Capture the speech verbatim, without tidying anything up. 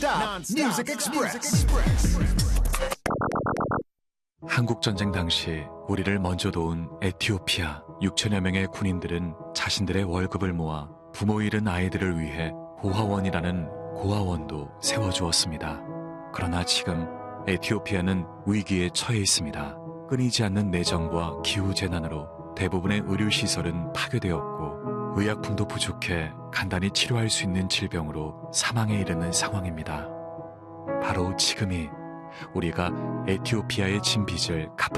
Music Express. 한국전쟁 당시 우리를 먼저 도운 에티오피아 육천여 명의 군인들은 자신들의 월급을 모아 부모 잃은 아이들을 위해 고아원이라는 고아원도 세워주었습니다. 그러나 지금 에티오피아는 위기에 처해 있습니다. 끊이지 않는 내전과 기후재난으로 대부분의 의료시설은 파괴되었고 의약품도 부족해 간단히 치료할 수 있는 질병으로 사망에 이르는 상황입니다. 바로 지금이 우리가 에티오피아에 진 빚을 갚을